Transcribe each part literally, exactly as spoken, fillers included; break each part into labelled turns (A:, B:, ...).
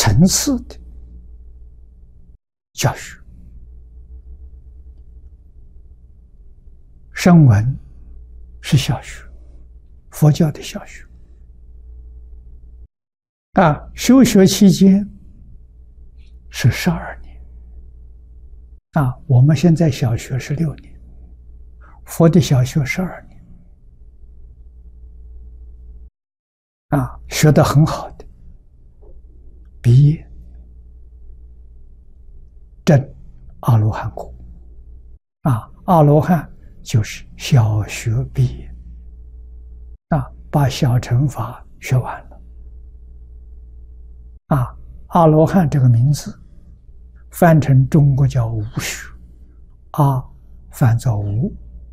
A: 层次的教学。声闻是小学，佛教的小学。啊，修学期间是十二年。啊，我们现在小学是六年，佛的小学十二年。啊，学得很好的，毕业证阿罗汉果。啊，阿罗汉就是小学毕业。啊，把小乘法学完了。啊，阿罗汉这个名字翻成中国叫无学，阿翻作无，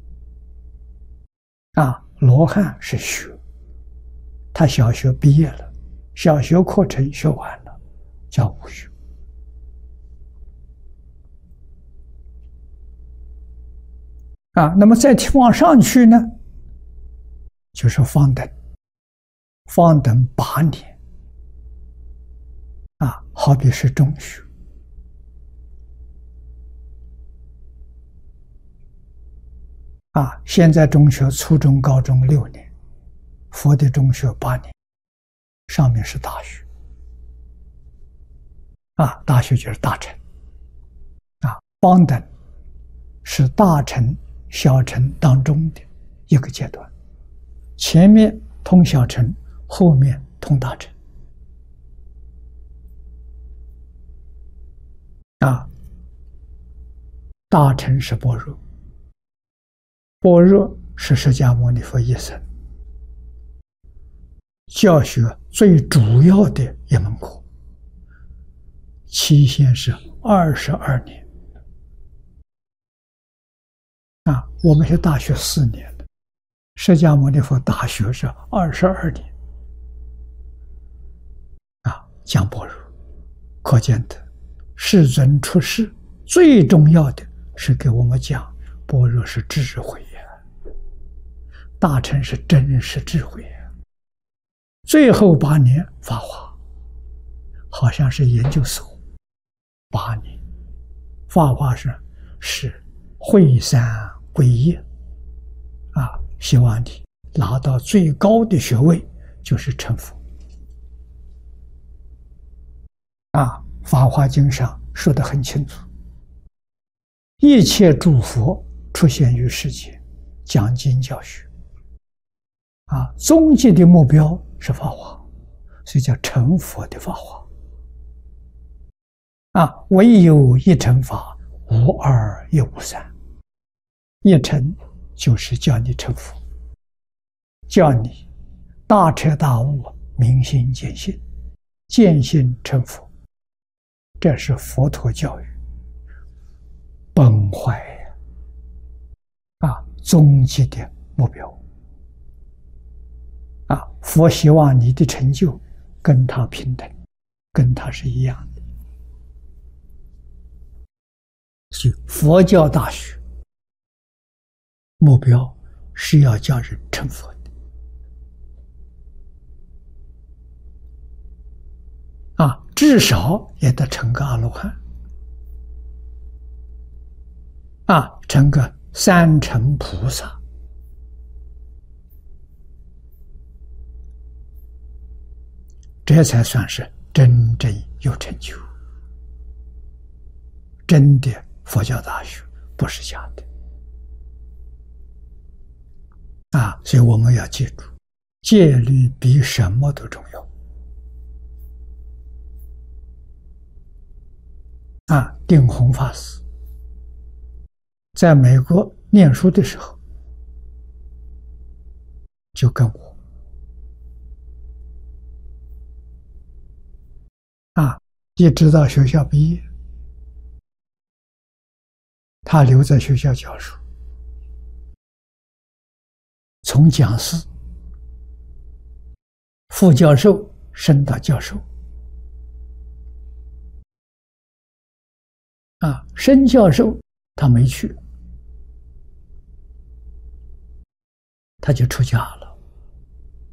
A: 啊，罗汉是学，他小学毕业了，小学课程学完了，叫无学。啊，那么再往上去呢，就是方等，方等八年。啊，好比是中学。啊，现在中学、初中、高中六年，佛的中学八年，上面是大学。啊，大学就是大乘。啊，方等是大乘、小乘当中的一个阶段，前面通小乘，后面通大乘。啊，大乘是般若，般若是释迦牟尼佛一生教学最主要的一门课，期限是二十二年。啊，我们是大学四年的，释迦牟尼佛大学是二十二年。啊，讲般若，可见的世尊出世最重要的是给我们讲般若是智慧呀，大乘是真实智慧呀。最后八年法华，好像是研究所八年，法华是是会三归一。啊，希望你拿到最高的学位，就是成佛。啊，法华经上说得很清楚，一切诸佛出现于世界，讲经教学。啊，终极的目标是法华，所以叫成佛的法华。啊，唯有一乘法，无二也无三。一乘就是叫你成佛，叫你大彻大悟，明心见性，见性成佛。这是佛陀教育本怀啊，终极的目标。啊，佛希望你的成就跟他平等，跟他是一样的。所以佛教大学目标是要叫人成佛的。啊，至少也得成个阿罗汉。啊，成个三乘菩萨。这才算是真正有成就。真的佛教大学不是假的。啊，所以我们要记住，戒律比什么都重要。啊，定弘法师在美国念书的时候，就跟我啊，一直到学校毕业，他留在学校教书，从讲师、副教授升到教授。啊，升教授他没去，他就出家了。